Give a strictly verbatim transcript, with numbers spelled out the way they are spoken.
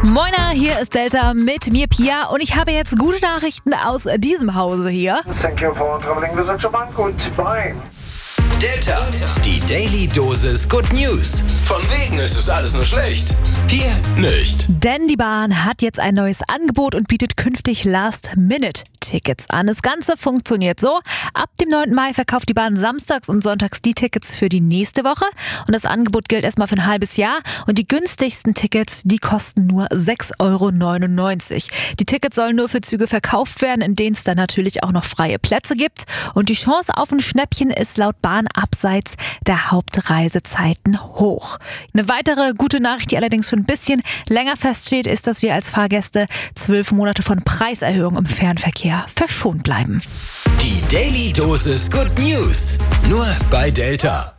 Moina, hier ist Delta mit mir Pia und ich habe jetzt gute Nachrichten aus diesem Hause hier. Thank you for traveling with the Japan. Goodbye. Delta, die Daily Dosis Good News. Von wegen ist es alles nur schlecht. Hier nicht. Denn die Bahn hat jetzt ein neues Angebot und bietet künftig Last-Minute-Tickets an. Das Ganze funktioniert so: Ab dem neunten Mai verkauft die Bahn samstags und sonntags die Tickets für die nächste Woche. Und das Angebot gilt erstmal für ein halbes Jahr. Und die günstigsten Tickets, die kosten nur sechs Euro neunundneunzig. Die Tickets sollen nur für Züge verkauft werden, in denen es dann natürlich auch noch freie Plätze gibt. Und die Chance auf ein Schnäppchen ist laut Bahn abseits der Hauptreisezeiten hoch. Eine weitere gute Nachricht, die allerdings schon ein bisschen länger feststeht, ist, dass wir als Fahrgäste zwölf Monate von Preiserhöhungen im Fernverkehr verschont bleiben. Die Daily Dosis Good News. Nur bei Delta.